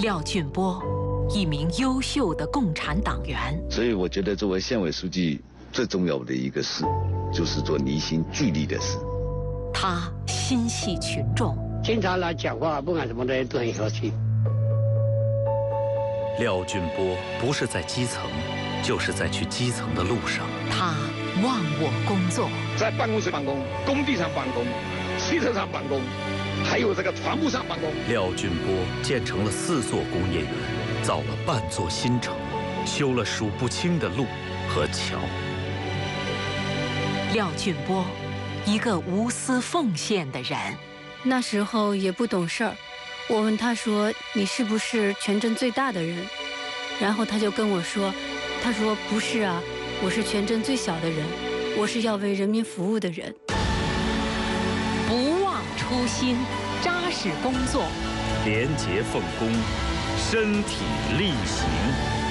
廖俊波，一名优秀的共产党员。 所以我觉得作为县委书记最重要的一个事，就是做离心聚力的事。 他心系群众， 经常来讲话，不管什么的人都很和气。 廖俊波不是在基层，就是在去基层的路上。 他忘我工作， 在办公室办公，工地上办公，汽车上办公，还有这个船坞上办公。 廖俊波建成了4座工业园，造了半座新城，修了数不清的路和桥。 廖俊波，一个无私奉献的人。 那时候也不懂事儿，我问他说：“你是不是全镇最大的人？”然后他就跟我说：“他说不是啊，我是全镇最小的人，我是要为人民服务的人。” 不忘初心，扎实工作， 廉洁奉公，身体力行。